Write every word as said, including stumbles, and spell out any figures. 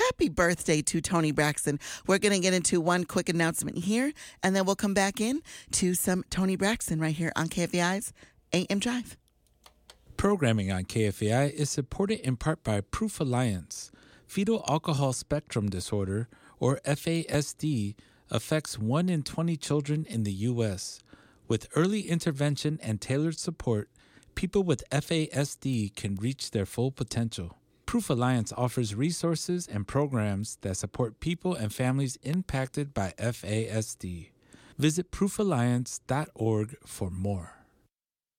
happy birthday to Toni Braxton. We're going to get into one quick announcement here, and then we'll come back in to some Toni Braxton right here on K F A I's A M Drive. Programming on K F A I is supported in part by Proof Alliance. Fetal alcohol spectrum disorder, or F A S D, affects one in twenty children in the U S. With early intervention and tailored support, people with F A S D can reach their full potential. Proof Alliance offers resources and programs that support people and families impacted by F A S D. Visit proof alliance dot org for more.